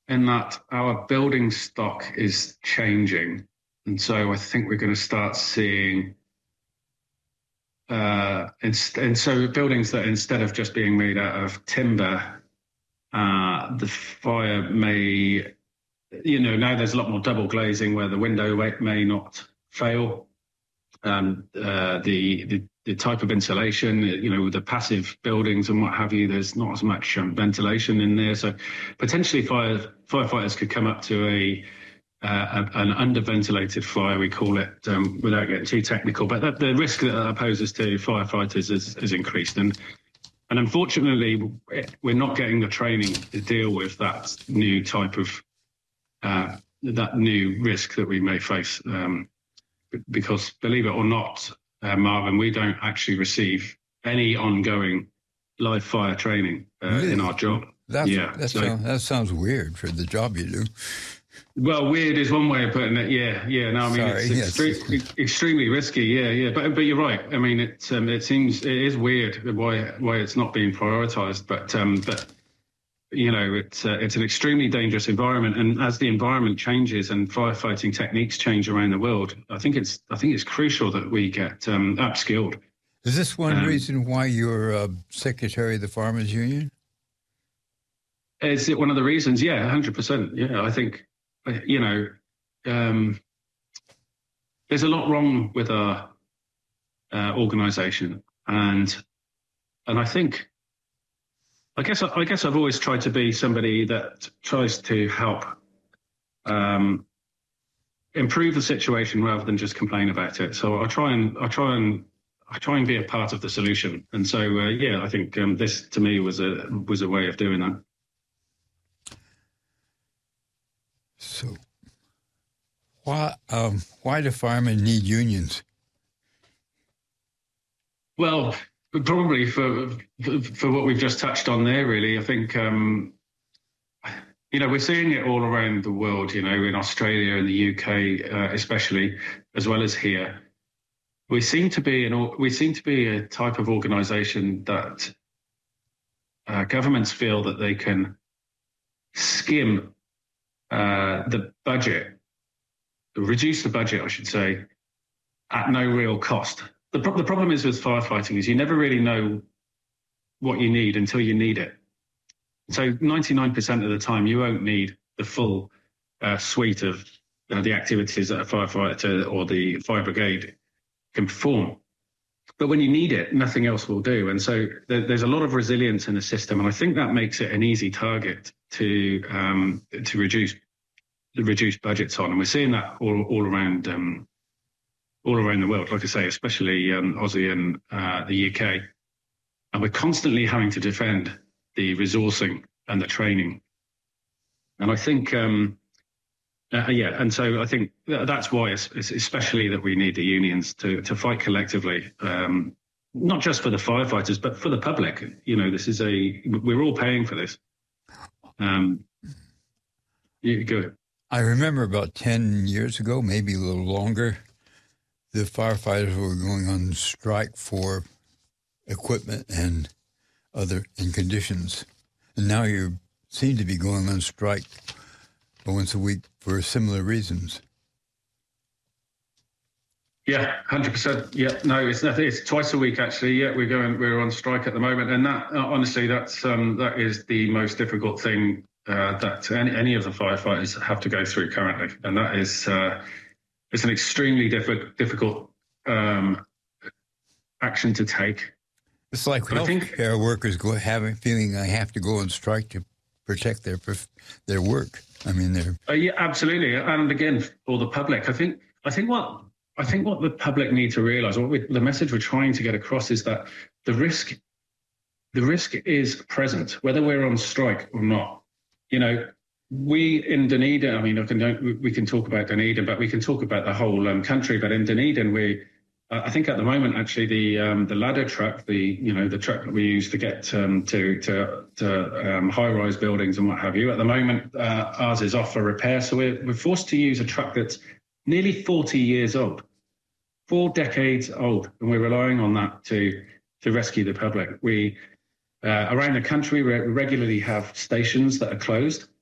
in that our building stock is changing. And so I think we're going to start seeing, and so buildings that instead of just being made out of timber, the fire may, now there's a lot more double glazing where the window may not fail. The type of insulation, with the passive buildings and what have you, there's not as much ventilation in there. So potentially firefighters could come up to an underventilated fire, we call it, without getting too technical. But the risk that poses to firefighters is increased. And unfortunately, we're not getting the training to deal with that new type of, that new risk that we may face. Because believe it or not, Marvin, we don't actually receive any ongoing live fire training really? In our job. That sounds weird for the job you do. Well, weird is one way of putting it. Yeah. No, I mean, it's extremely risky. Yeah. But you're right. I mean, it is weird why it's not being prioritised. But it's an extremely dangerous environment, and as the environment changes and firefighting techniques change around the world, I think it's crucial that we get upskilled. Is this one reason why you're secretary of the Farmers Union? Is it one of the reasons? Yeah, 100%. Yeah, I think there's a lot wrong with our organisation, and I think. I guess I've always tried to be somebody that tries to help improve the situation rather than just complain about it. So I try and be a part of the solution. And so I think this to me was a way of doing that. So why do firemen need unions? Well, probably for what we've just touched on there, really. I think, we're seeing it all around the world, in Australia and the UK, especially, as well as here. We seem to be a type of organisation that governments feel that they can skim the budget, reduce the budget, I should say, at no real cost. The problem is with firefighting is you never really know what you need until you need it. So 99% of the time you won't need the full suite of the activities that a firefighter or the fire brigade can perform. But when you need it, nothing else will do. And so there's a lot of resilience in the system. And I think that makes it an easy target to reduce budgets on. And we're seeing that all around the world, like I say, especially Aussie and the UK. And we're constantly having to defend the resourcing and the training. And I think, and so I think that's why it's especially that we need the unions to fight collectively, not just for the firefighters, but for the public. We're all paying for this. You go. I remember about 10 years ago, maybe a little longer, the firefighters were going on strike for equipment and conditions. And now you seem to be going on strike once a week for similar reasons. Yeah, 100%. Yeah, no, it's twice a week actually. Yeah, we're on strike at the moment, and that honestly, that is the most difficult thing that any of the firefighters have to go through currently, and that is it's an extremely difficult action to take. It's like healthcare workers feeling I have to go on strike to protect their work. I mean, yeah, absolutely. And again, for the public, I think what the public need to realise, the message we're trying to get across is that the risk is present, whether we're on strike or not. We in Dunedin, I mean, we can talk about Dunedin, but we can talk about the whole country. But in Dunedin, I think at the moment, actually, the ladder truck, the truck that we use to get to high-rise buildings and what have you, at the moment, ours is off for repair. So we're forced to use a truck that's nearly 40 years old, 4 decades old, and we're relying on that to rescue the public. We around the country, we regularly have stations that are closed